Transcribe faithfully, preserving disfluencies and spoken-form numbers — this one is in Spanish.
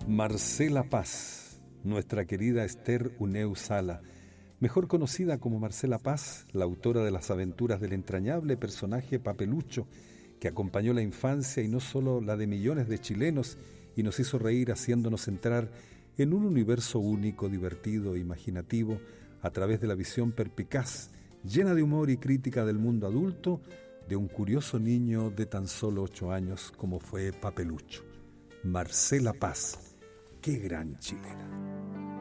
Marcela Paz, nuestra querida Esther Uneu Sala, mejor conocida como Marcela Paz, la autora de las aventuras del entrañable personaje Papelucho, que acompañó la infancia y no solo la de millones de chilenos y nos hizo reír haciéndonos entrar en un universo único, divertido e imaginativo a través de la visión perpicaz, llena de humor y crítica del mundo adulto de un curioso niño de tan solo ocho años como fue Papelucho. Marcela Paz, qué gran chilena.